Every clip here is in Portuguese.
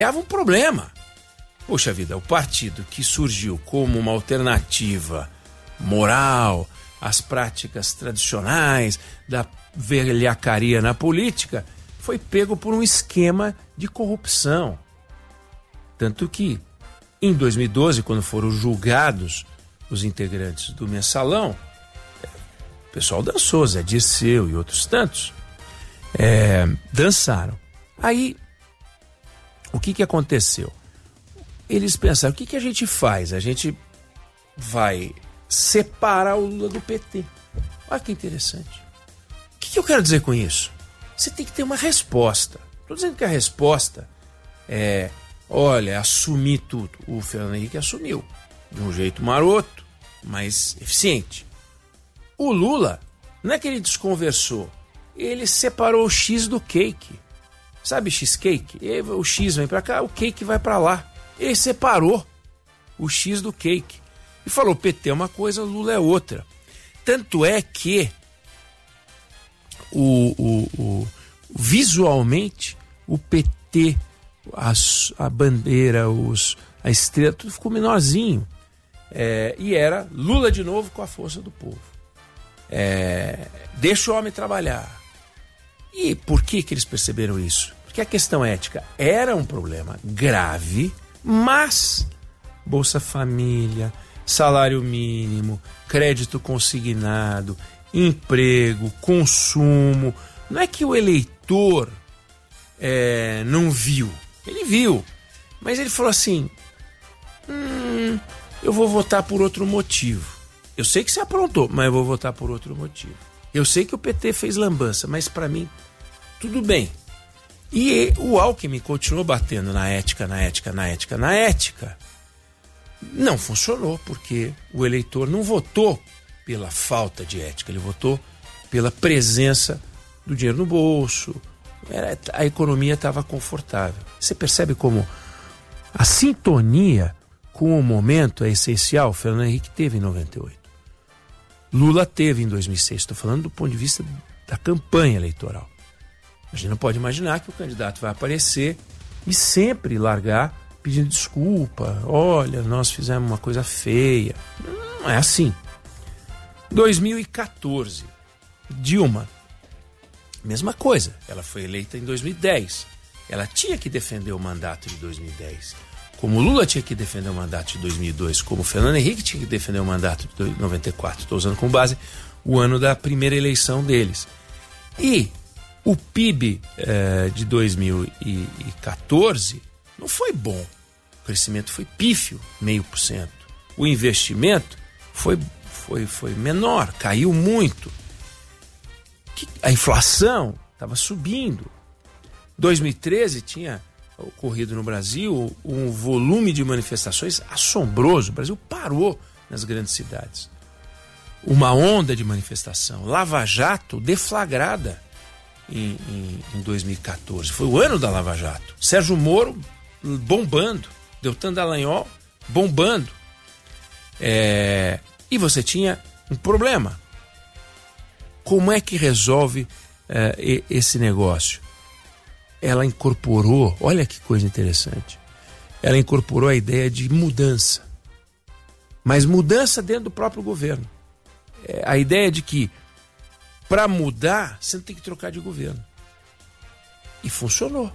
um problema. Poxa vida, o partido que surgiu como uma alternativa moral às práticas tradicionais da velhacaria na política foi pego por um esquema de corrupção. Tanto que, em 2012, quando foram julgados os integrantes do Mensalão, o pessoal dançou, Zé Dirceu e outros tantos, dançaram. Aí, o que aconteceu? Eles pensaram, o que a gente faz? A gente vai separar o Lula do PT. Olha que interessante. O que eu quero dizer com isso? Você tem que ter uma resposta. Estou dizendo que a resposta é, olha, assumir tudo. O Fernando Henrique assumiu, de um jeito maroto, mas eficiente. O Lula, não é que ele desconversou, ele separou o X do cake. Sabe cheesecake? O X vem para cá, o cake vai para lá. Ele separou o X do cake e falou, PT é uma coisa, Lula é outra. Tanto é que visualmente o PT, a bandeira, a estrela, tudo ficou menorzinho. E era Lula de novo com a força do povo. Deixa o homem trabalhar. E por que eles perceberam isso? Porque a questão ética era um problema grave, mas Bolsa Família, salário mínimo, crédito consignado, emprego, consumo. Não é que o eleitor não viu. Ele viu. Mas ele falou assim, eu vou votar por outro motivo. Eu sei que você aprontou, mas eu vou votar por outro motivo. Eu sei que o PT fez lambança, mas para mim, tudo bem. E o Alckmin continuou batendo na ética. Não funcionou, porque o eleitor não votou pela falta de ética, ele votou pela presença do dinheiro no bolso, a economia estava confortável. Você percebe como a sintonia com o momento é essencial? O Fernando Henrique teve em 98. Lula teve em 2006. Estou falando do ponto de vista da campanha eleitoral. A gente não pode imaginar que o candidato vai aparecer e sempre largar pedindo desculpa. Olha, nós fizemos uma coisa feia. Não é assim. 2014, Dilma, mesma coisa. Ela foi eleita em 2010. Ela tinha que defender o mandato de 2010. Como Lula tinha que defender o mandato de 2002, como Fernando Henrique tinha que defender o mandato de 94. Estou usando como base o ano da primeira eleição deles. E o PIB de 2014 não foi bom. O crescimento foi pífio, 0,5%. O investimento foi menor, caiu muito. A inflação estava subindo. 2013 tinha ocorrido no Brasil um volume de manifestações assombroso. O Brasil parou nas grandes cidades. Uma onda de manifestação. Lava Jato deflagrada em 2014. Foi o ano da Lava Jato. Sérgio Moro bombando. Deltan Dallagnol bombando. E você tinha um problema. Como é que resolve esse negócio? Ela incorporou, olha que coisa interessante, ela incorporou a ideia de mudança. Mas mudança dentro do próprio governo. A ideia de que para mudar, você não tem que trocar de governo. E funcionou.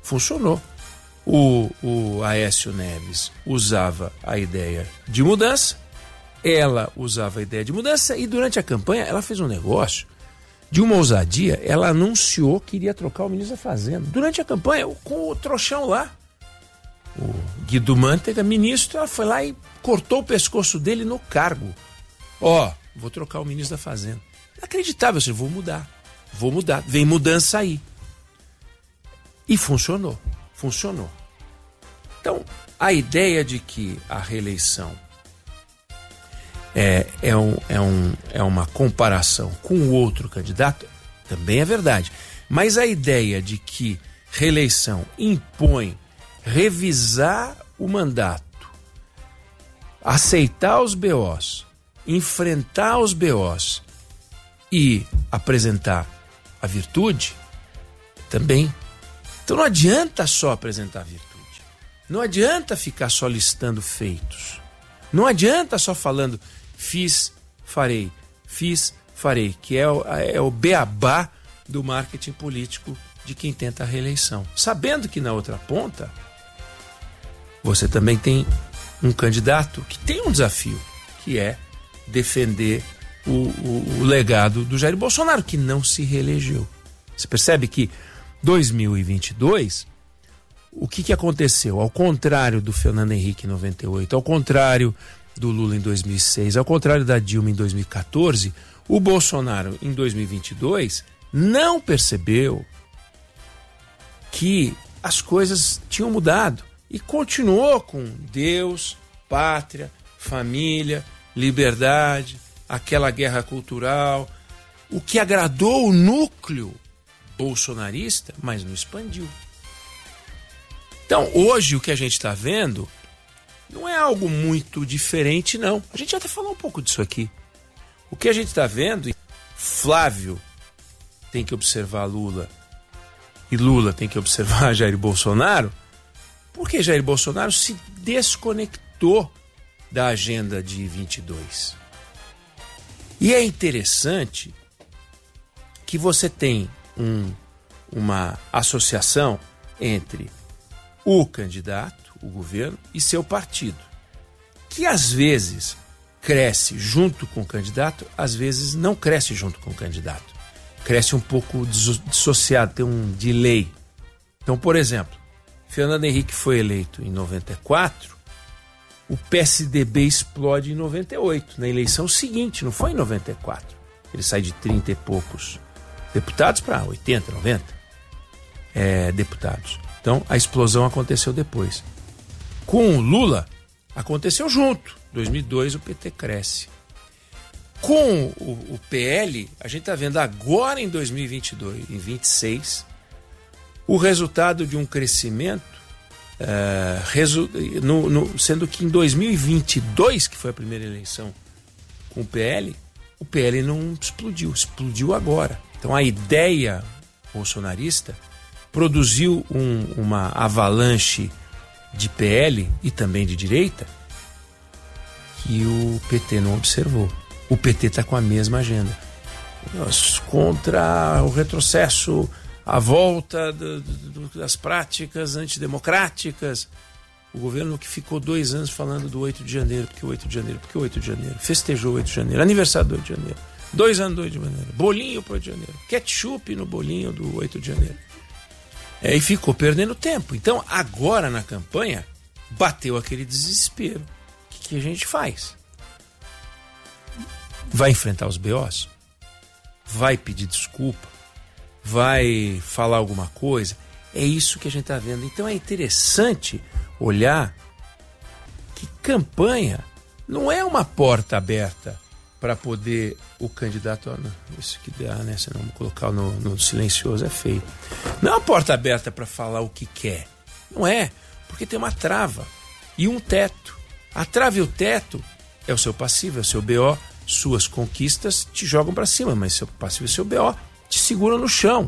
O Aécio Neves usava a ideia de mudança, ela usava a ideia de mudança, e durante a campanha ela fez um negócio de uma ousadia. Ela anunciou que iria trocar o ministro da Fazenda. Durante a campanha, com o trouxão lá. O Guido Mantega, ministro, ela foi lá e cortou o pescoço dele no cargo. Vou trocar o ministro da Fazenda. Inacreditável, assim, vou mudar. Vem mudança aí. E funcionou. Então, a ideia de que a reeleição é uma comparação com o outro candidato também é verdade. Mas a ideia de que reeleição impõe revisar o mandato, aceitar os BOs, enfrentar os BOs e apresentar a virtude, também. Então não adianta só apresentar a virtude. Não adianta ficar só listando feitos. Não adianta só falando fiz, farei, que é o beabá do marketing político de quem tenta a reeleição. Sabendo que na outra ponta você também tem um candidato que tem um desafio, que é defender o legado do Jair Bolsonaro, que não se reelegeu. Você percebe que 2022, o que aconteceu? Ao contrário do Fernando Henrique em 98, ao contrário do Lula em 2006, ao contrário da Dilma em 2014, o Bolsonaro em 2022 não percebeu que as coisas tinham mudado e continuou com Deus, pátria, família, liberdade, aquela guerra cultural, o que agradou o núcleo bolsonarista, mas não expandiu. Então, hoje o que a gente está vendo não é algo muito diferente, não. A gente até falou um pouco disso aqui. O que a gente está vendo, Flávio tem que observar Lula e Lula tem que observar Jair Bolsonaro, porque Jair Bolsonaro se desconectou da agenda de 22. E é interessante que você tem uma associação entre o candidato, o governo, e seu partido, que às vezes cresce junto com o candidato, às vezes não cresce junto com o candidato. Cresce um pouco dissociado, tem um delay. Então, por exemplo, Fernando Henrique foi eleito em 94, o PSDB explode em 98, na eleição seguinte, não foi em 94. Ele sai de 30 e poucos deputados para 80, 90 deputados. Então, a explosão aconteceu depois. Com o Lula, aconteceu junto. 2002, o PT cresce. Com o PL, a gente está vendo agora em 2022, em 26, o resultado de um crescimento, sendo que em 2022, que foi a primeira eleição com o PL não explodiu, explodiu agora. Então a ideia bolsonarista produziu uma avalanche de PL e também de direita que o PT não observou. O PT está com a mesma agenda. Contra o retrocesso, a volta das práticas antidemocráticas. O governo que ficou 2 anos falando do 8 de janeiro, porque o 8 de janeiro, porque o 8 de janeiro. Festejou o 8 de janeiro, aniversário do 8 de janeiro. 2 anos do 8 de janeiro, bolinho pro 8 de janeiro. Ketchup no bolinho do 8 de janeiro. E ficou perdendo tempo. Então, agora na campanha, bateu aquele desespero. O que a gente faz? Vai enfrentar os BOs? Vai pedir desculpa? Vai falar alguma coisa? É isso que a gente está vendo. Então é interessante olhar que campanha não é uma porta aberta para poder o candidato... isso que dá, né? Se não colocar no silencioso é feio. Não é uma porta aberta para falar o que quer. Não é, porque tem uma trava e um teto. A trava e o teto é o seu passivo, é o seu BO. Suas conquistas te jogam para cima, mas seu passivo e seu BO te seguram no chão.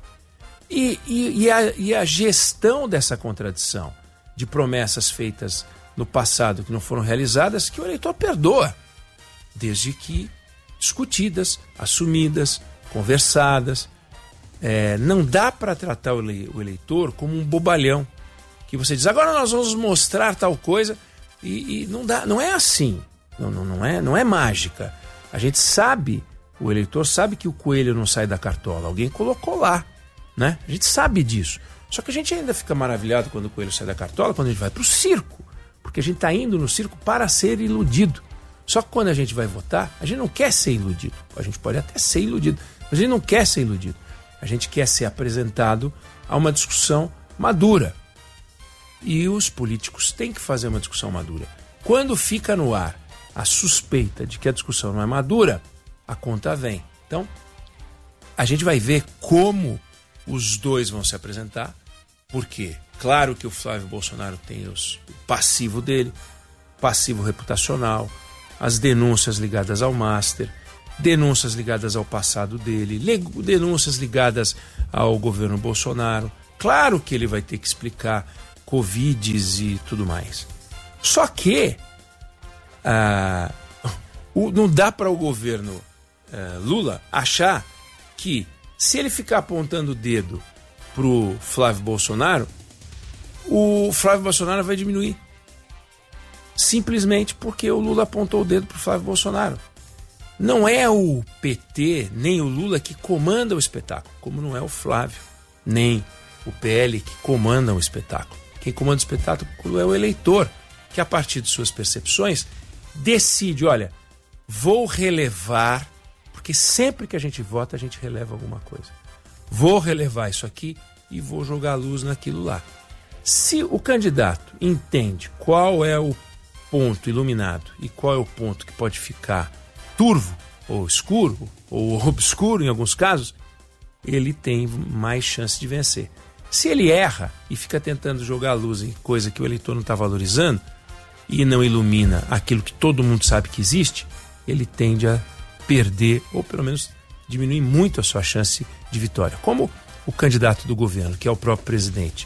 E a gestão dessa contradição de promessas feitas no passado que não foram realizadas, que o eleitor perdoa, desde que discutidas, assumidas, conversadas. Não dá para tratar o eleitor como um bobalhão, que você diz, agora nós vamos mostrar tal coisa, e não dá, não é assim. Não é mágica. A gente sabe, o eleitor sabe que o coelho não sai da cartola. Alguém colocou lá, né? A gente sabe disso. Só que a gente ainda fica maravilhado quando o coelho sai da cartola, quando a gente vai para o circo. Porque a gente está indo no circo para ser iludido. Só que quando a gente vai votar, a gente não quer ser iludido. A gente pode até ser iludido, mas a gente não quer ser iludido. A gente quer ser apresentado a uma discussão madura. E os políticos têm que fazer uma discussão madura. Quando fica no ar a suspeita de que a discussão não é madura, a conta vem. Então, a gente vai ver como os dois vão se apresentar, porque, claro que o Flávio Bolsonaro tem o passivo dele, passivo reputacional, as denúncias ligadas ao Master, denúncias ligadas ao passado dele, denúncias ligadas ao governo Bolsonaro. Claro que ele vai ter que explicar Covides e tudo mais. Só que não dá para o governo Lula achar que, se ele ficar apontando o dedo pro Flávio Bolsonaro, o Flávio Bolsonaro vai diminuir. Simplesmente porque o Lula apontou o dedo pro Flávio Bolsonaro. Não é o PT, nem o Lula que comandam o espetáculo, como não é o Flávio, nem o PL que comandam o espetáculo. Quem comanda o espetáculo é o eleitor, que a partir de suas percepções decide, olha, vou relevar, porque sempre que a gente vota a gente releva alguma coisa. Vou relevar isso aqui e vou jogar luz naquilo lá. Se o candidato entende qual é o ponto iluminado e qual é o ponto que pode ficar turvo ou escuro ou obscuro em alguns casos, ele tem mais chance de vencer. Se ele erra e fica tentando jogar luz em coisa que o eleitor não está valorizando e não ilumina aquilo que todo mundo sabe que existe, ele tende a perder ou pelo menos diminuir muito a sua chance de vitória. Como o candidato do governo, que é o próprio presidente,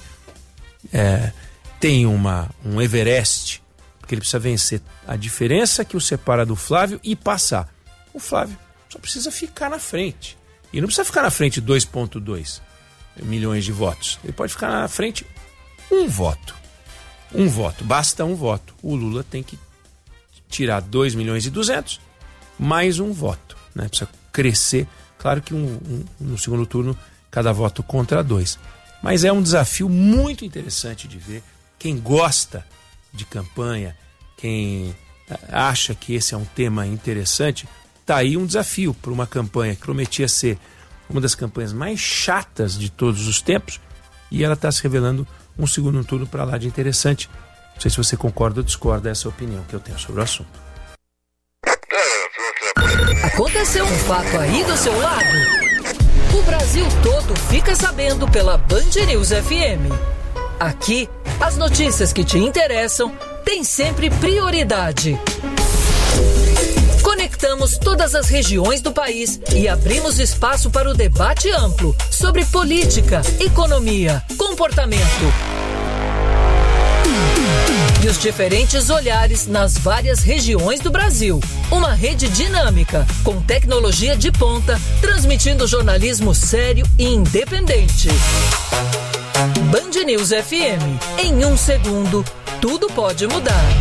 tem um Everest, porque ele precisa vencer a diferença que o separa do Flávio e passar. O Flávio só precisa ficar na frente. E não precisa ficar na frente 2,2 milhões de votos. Ele pode ficar na frente um voto. Um voto. Basta um voto. O Lula tem que tirar 2 milhões e 200 mais um voto. Né? Precisa crescer. Claro que no segundo turno, cada voto contra 2. Mas é um desafio muito interessante de ver. Quem gosta de campanha, quem acha que esse é um tema interessante, tá aí um desafio para uma campanha que prometia ser uma das campanhas mais chatas de todos os tempos, e ela está se revelando um segundo turno para lá de interessante. Não sei se você concorda ou discorda dessa opinião que eu tenho sobre o assunto. Aconteceu um fato aí do seu lado? O Brasil todo fica sabendo pela Band News FM. Aqui, as notícias que te interessam têm sempre prioridade. Conectamos todas as regiões do país e abrimos espaço para o debate amplo sobre política, economia, comportamento e os diferentes olhares nas várias regiões do Brasil. Uma rede dinâmica, com tecnologia de ponta, transmitindo jornalismo sério e independente. Band News FM. Em um segundo, tudo pode mudar.